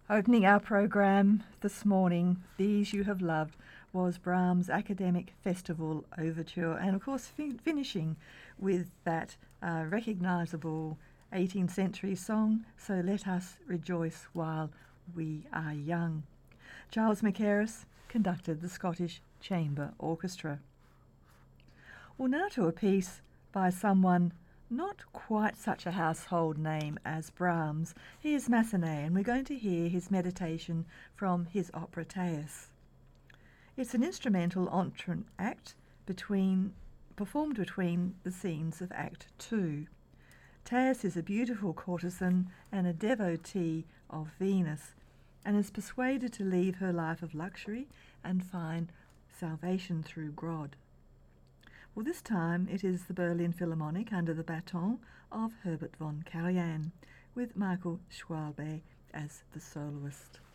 Opening our program this morning, These You Have Loved, was Brahms' Academic Festival Overture, and of course finishing with that recognisable 18th century song, So Let Us Rejoice While We Are Young. Giles Mackerras conducted the Scottish Chamber Orchestra. Well, now to a piece by someone not quite such a household name as Brahms. Here's Massenet, and we're going to hear his meditation from his opera Thais. It's an instrumental entr'acte performed between the scenes of Act 2. Thais is a beautiful courtesan and a devotee of Venus, and is persuaded to leave her life of luxury and find salvation through God. Well, this time it is the Berlin Philharmonic under the baton of Herbert von Karajan, with Michael Schwalbe as the soloist.